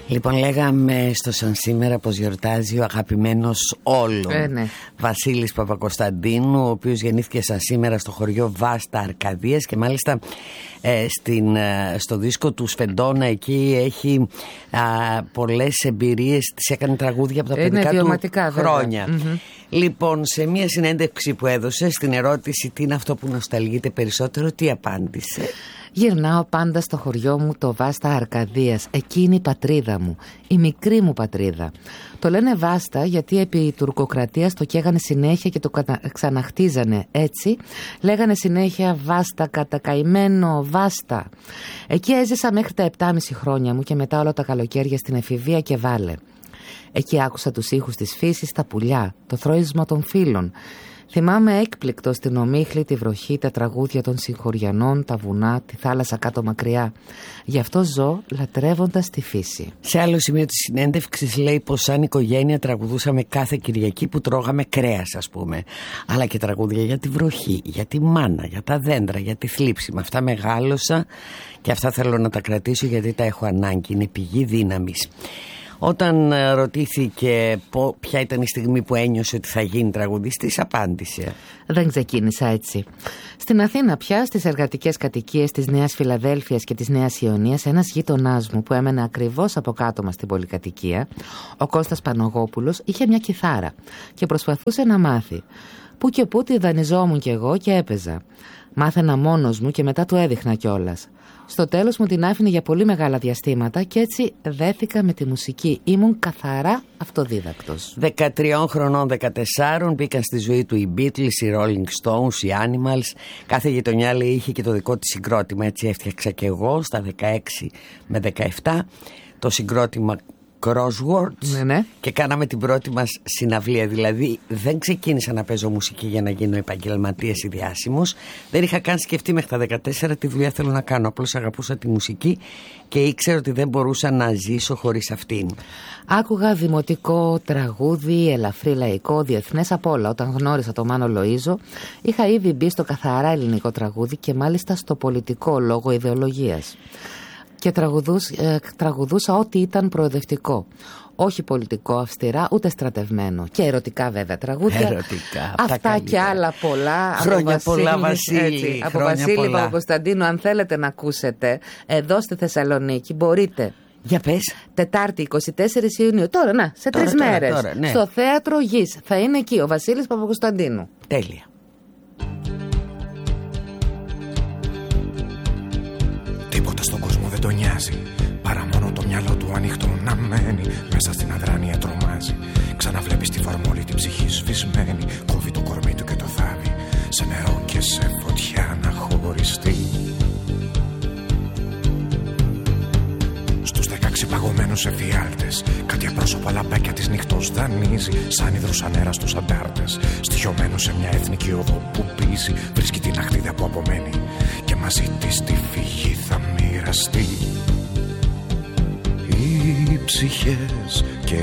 Λοιπόν, λέγαμε στο Σαν Σήμερα πως γιορτάζει ο αγαπημένος όλων ναι. Βασίλης Παπακοσταντίνου, ο οποίος γεννήθηκε σαν σήμερα στο χωριό Βάστα Αρκαδίας και μάλιστα στο δίσκο του Σφεντόνα εκεί έχει πολλές εμπειρίες, τις έκανε τραγούδια από τα παιδικά του χρόνια. Λοιπόν, σε μια συνέντευξη που έδωσε στην ερώτηση τι είναι αυτό που νοσταλγείτε περισσότερο, τι απάντησε? Γυρνάω πάντα στο χωριό μου, το Βάστα Αρκαδίας. Εκεί είναι η πατρίδα μου, η μικρή μου πατρίδα. Το λένε Βάστα γιατί επί τουρκοκρατίας το καίγανε συνέχεια και το ξαναχτίζανε. Έτσι λέγανε συνέχεια Βάστα, κατακαημένο Βάστα. Εκεί έζησα μέχρι τα 7,5 χρόνια μου και μετά όλα τα καλοκαίρια στην εφηβεία και βάλε. Εκεί άκουσα τους ήχους της φύσης, τα πουλιά, το θρώισμα των φύλων. Θυμάμαι έκπληκτο στην ομίχλη, τη βροχή, τα τραγούδια των συγχωριανών, τα βουνά, τη θάλασσα κάτω μακριά. Γι' αυτό ζω λατρεύοντας τη φύση. Σε άλλο σημείο της συνέντευξης λέει πως σαν οικογένεια τραγουδούσαμε κάθε Κυριακή που τρώγαμε κρέας, ας πούμε. Αλλά και τραγούδια για τη βροχή, για τη μάνα, για τα δέντρα, για τη θλίψη. Με αυτά μεγάλωσα και αυτά θέλω να τα κρατήσω γιατί τα έχω ανάγκη. Είναι πηγή δύναμης. Όταν ρωτήθηκε ποια ήταν η στιγμή που ένιωσε ότι θα γίνει τραγουδιστής, απάντησε: δεν ξεκίνησα έτσι. Στην Αθήνα πια, στις εργατικές κατοικίες της Νέας Φιλαδέλφειας και της Νέας Ιωνίας, ένας γείτονάς μου που έμενε ακριβώς από κάτω μας στην πολυκατοικία, ο Κώστας Πανογόπουλος, είχε μια κιθάρα και προσπαθούσε να μάθει. Που και που τη δανειζόμουν κι εγώ και έπαιζα. Μάθαινα μόνος μου και μετά του έδειχνα κιόλας. Στο τέλος μου την άφηνε για πολύ μεγάλα διαστήματα και έτσι δέθηκα με τη μουσική. Ήμουν καθαρά αυτοδίδακτος. 13 χρονών, 14 μπήκαν στη ζωή του οι Beatles, οι Rolling Stones, οι Animals. Κάθε γειτονιά λέει είχε και το δικό της συγκρότημα. Έτσι έφτιαξα και εγώ στα 16 με 17 το συγκρότημα Crosswords, ναι. Και κάναμε την πρώτη μας συναυλία. Δηλαδή δεν ξεκίνησα να παίζω μουσική για να γίνω επαγγελματίας ή διάσημος. Δεν είχα καν σκεφτεί μέχρι τα 14 τι δουλειά θέλω να κάνω. Απλώς αγαπούσα τη μουσική και ήξερα ότι δεν μπορούσα να ζήσω χωρίς αυτήν. Άκουγα δημοτικό, τραγούδι, ελαφρύ λαϊκό, διεθνές, απ' όλα. Όταν γνώρισα τον Μάνο Λοΐζο είχα ήδη μπει στο καθαρά ελληνικό τραγούδι και μάλιστα στο πολιτικό λόγω ιδεολογίας. Και τραγουδούσα ό,τι ήταν προοδευτικό. Όχι πολιτικό αυστηρά, ούτε στρατευμένο. Και ερωτικά βέβαια τραγούδια. Ερωτικά. Αυτά και άλλα πολλά. Χρόνια πολλά, Βασίλη. Από Βασίλη Παπακοσταντίνου, αν θέλετε να ακούσετε, εδώ στη Θεσσαλονίκη μπορείτε. Για πες. Τετάρτη 24 Ιουνίου. Τώρα, σε 3 μέρες. Τώρα, ναι. Στο Θέατρο Γης. Θα είναι εκεί ο Βασίλης Παπακοσταντίνου. Τέλεια. Τίποτα στον κόσμο δεν τον νοιάζει, παρά μόνο το μυαλό του ανοιχτό να μένει. Μέσα στην αδράνεια τρομάζει. Ξαναβλέπεις τη φορμόλη την ψυχή σβησμένη. Κόβει το κορμί του και το θάβει σε νερό και σε φωτιά να χωριστεί. Στους 16 παγωμένους εφιάλτες κάτι απρόσωπα λαμπάκια της νυχτός δανείζει. Σαν υδρος ανέρα στους αντάρτες, στοιχειωμένος σε μια εθνική οδό που πίζει. Βρίσκει την αχτίδα που απομένει και μαζί της τη φυγή θα μοιραστεί. Οι ψυχές και